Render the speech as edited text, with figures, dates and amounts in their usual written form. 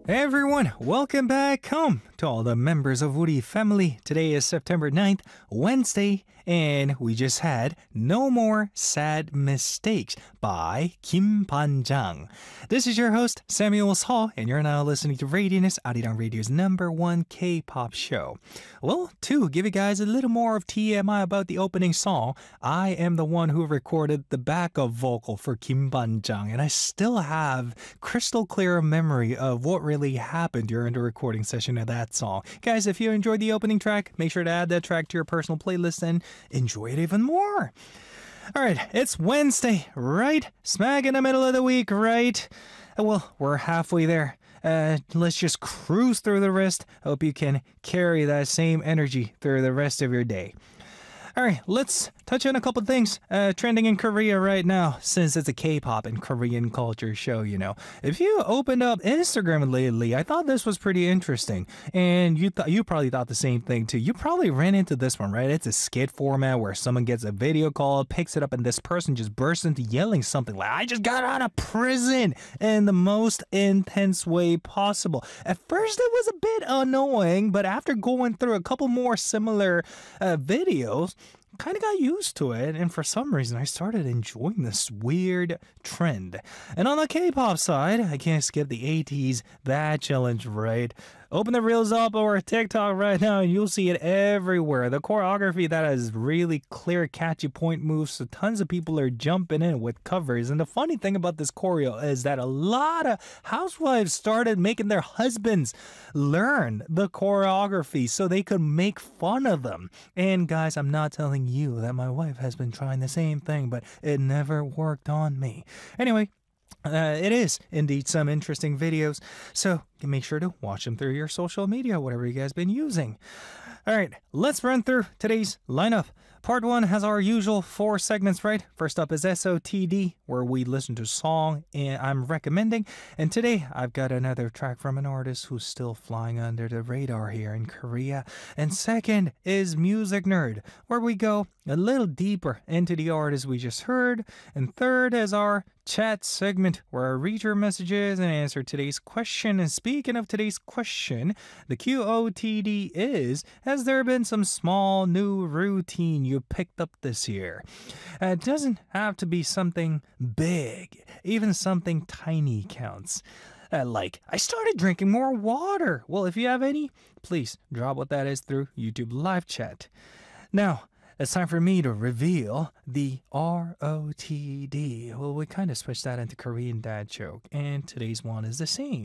Hey everyone, welcome back home to all the members of Woody family. Today is September 9th, Wednesday, and we just had No More Sad Mistakes by Kim Ban-jang. This is your host, Samuel Hall, and you're now listening to Radianess, Arirang Radio's #1 K-pop show. Well, to give you guys a little more of TMI about the opening song, I am the one who recorded the backup vocal for Kim Ban-jang, and I still have crystal clear memory of what really happened during the recording session of that song. Guys, if you enjoyed the opening track, make sure to add that track to your personal playlist and enjoy it even more. All right, it's Wednesday, right? Smack in the middle of the week, right? Well, we're halfway there. Let's just cruise through the rest. Hope you can carry that same energy through the rest of your day. All right, let's touch on a couple things trending in Korea right now, since it's a K-pop and Korean culture show, you know. If you opened up Instagram lately, I thought this was pretty interesting, and you probably thought the same thing too. You probably ran into this one, right? It's a skit format where someone gets a video call, picks it up, and this person just bursts into yelling something like, "I just got out of prison," in the most intense way possible. At first, it was a bit annoying, but after going through a couple more similar videos, kind of got used to it, and for some reason I started enjoying this weird trend. And on the K-pop side, I can't skip the ATEEZ That Challenge, right? Open the Reels up or TikTok right now and you'll see it everywhere. The choreography that has really clear, catchy point moves, so tons of people are jumping in with covers. And the funny thing about this choreo is that a lot of housewives started making their husbands learn the choreography so they could make fun of them. And guys, I'm not telling you that my wife has been trying the same thing, but it never worked on me. Anyway, it is indeed some interesting videos, so make sure to watch them through your social media, whatever you guys been using. All right, let's run through today's lineup. Part 1 has our usual 4 segments, right? First up is SOTD, where we listen to a song and I'm recommending. And today I've got another track from an artist who's still flying under the radar here in Korea. And second is Music Nerd, where we go a little deeper into the artist we just heard. And third is our chat segment, where I read your messages and answer today's question. And speaking of today's question, the QOTD is, has there been some small new routine you picked up this year? It doesn't have to be something big. Even something tiny counts. Like, I started drinking more water. Well, if you have any, please drop what that is through YouTube live chat. Now, it's time for me to reveal the ROTD. Well, we kind of switched that into Korean dad joke, and today's one is the same.